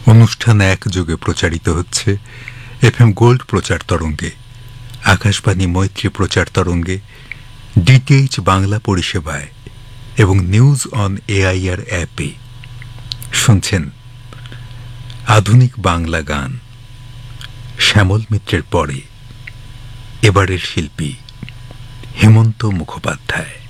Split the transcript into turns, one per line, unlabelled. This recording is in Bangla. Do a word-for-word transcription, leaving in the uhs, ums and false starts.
অনুষ্ঠান একযোগে প্রচারিত হচ্ছে এফএম গোল্ড প্রচার তরঙ্গে, আকাশবাণী মৈত্রী প্রচার তরঙ্গে, ডিটিএইচ বাংলা পরিষেবায় এবং নিউজ অন এআইআর অ্যাপে। শুনছেন আধুনিক বাংলা গান। শ্যামল মিত্রের পরে এবারের শিল্পী হেমন্ত মুখোপাধ্যায়।